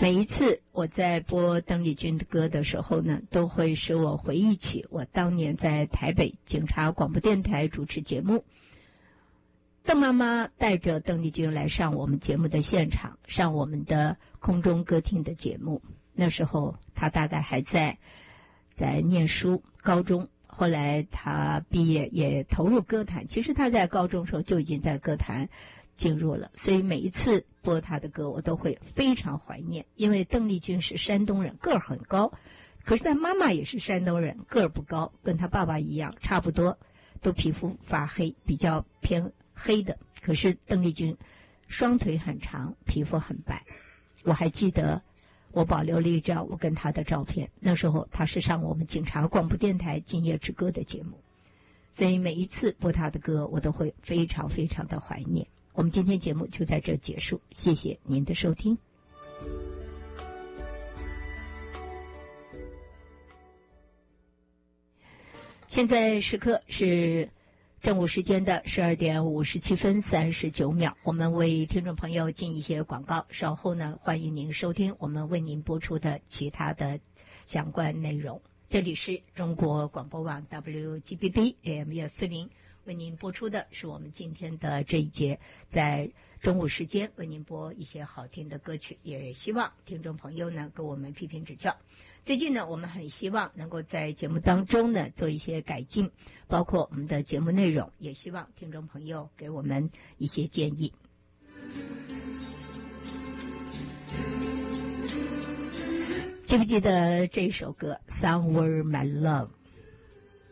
每一次我在播邓丽君的歌的时候呢，都会使我回忆起我当年在台北警察广播电台主持节目。邓妈妈带着邓丽君来上我们节目的现场，上我们的空中歌厅的节目。那时候她大概还在念书，高中。后来她毕业也投入歌坛，其实她在高中时候就已经在歌坛进入了，所以每一次播她的歌我都会非常怀念。因为邓丽君是山东人，个儿很高，可是她妈妈也是山东人，个儿不高，跟她爸爸一样差不多，都皮肤发黑，比较偏黑的。可是邓丽君双腿很长，皮肤很白。我还记得我保留了一张我跟她的照片，那时候她是上我们警察广播电台今夜之歌的节目，所以每一次播她的歌我都会非常非常的怀念。我们今天节目就在这结束，谢谢您的收听。现在时刻是正午时间的12点57分39秒，我们为听众朋友进一些广告，稍后呢，欢迎您收听我们为您播出的其他的相关内容。这里是中国广播网 WGBB AM 140，为您播出的是我们今天的这一节，在中午时间为您播一些好听的歌曲，也希望听众朋友呢给我们批评指教。最近呢，我们很希望能够在节目当中呢做一些改进，包括我们的节目内容，也希望听众朋友给我们一些建议。记不记得这首歌《Somewhere My Love》？